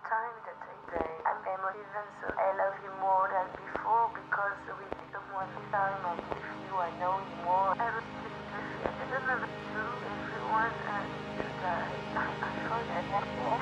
time that I am even so I love you more than before because with someone time and with you I know you more. I was just I don't know to everyone and to die. I forget that.